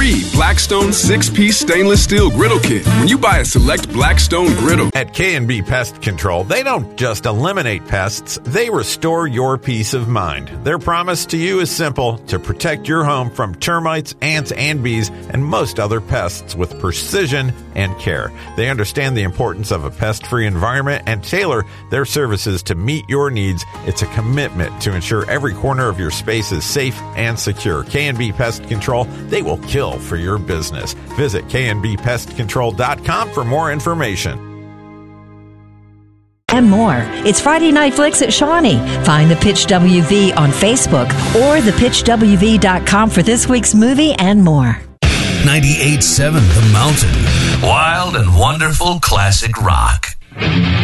free Blackstone 6-piece stainless steel griddle kit when you buy a select Blackstone griddle. At K&B Pest Control, they don't just eliminate pests, they restore your peace of mind. Their promise to you is simple: to protect your home from termites, ants, and bees, and most other pests with precision and care. They understand the importance of a pest-free environment and tailor their services to meet your needs. It's a commitment to ensure every corner of your space is safe and secure. K&B Pest Control, they will kill for your business. Visit knbpestcontrol.com for more information. And more. It's Friday Night Flicks at Shawnee. Find the Pitch WV on Facebook or thepitchwv.com for this week's movie and more. 98.7 The Mountain. Wild and wonderful classic rock.